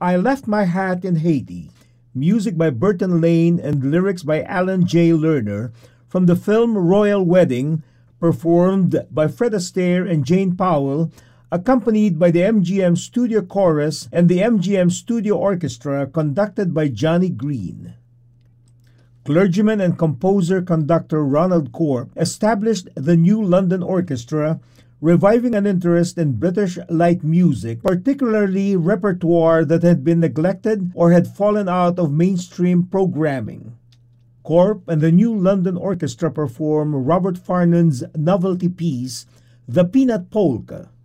I Left My Hat in Haiti, music by Burton Lane and lyrics by Alan J. Lerner, from the film Royal Wedding, performed by Fred Astaire and Jane Powell, accompanied by the MGM Studio Chorus and the MGM Studio Orchestra, conducted by Johnny Green. Clergyman and composer-conductor Ronald Corp established the New London Orchestra, reviving an interest in British light music, particularly repertoire that had been neglected or had fallen out of mainstream programming. Corp and the New London Orchestra perform Robert Farnon's novelty piece, The Peanut Polka.